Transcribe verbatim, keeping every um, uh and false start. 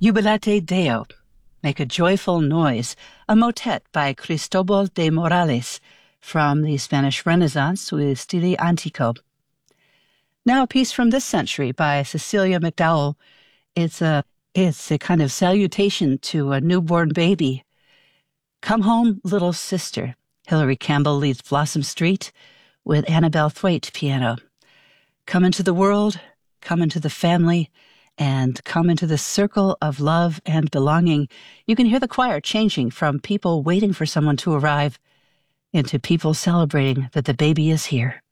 Jubilate Deo, Make a Joyful Noise, a motet by Cristobal de Morales from the Spanish Renaissance with Stile Antico. Now a piece from this century by Cecilia McDowell. It's a, it's a kind of salutation to a newborn baby. Come Home, Little Sister. Hilary Campbell leads Blossom Street with Annabelle Thwaite piano. Come into the world, come into the family, and come into the circle of love and belonging. You can hear the choir changing from people waiting for someone to arrive into people celebrating that the baby is here.